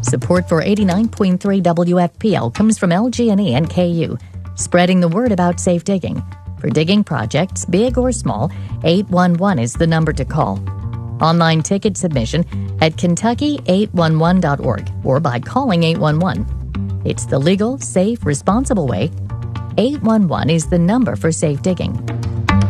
Support for 89.3 WFPL comes from LG&E and KU, spreading the word about safe digging. For digging projects, big or small, 811 is the number to call. Online ticket submission at kentucky811.org or by calling 811. It's the legal, safe, responsible way. 811 is the number for safe digging.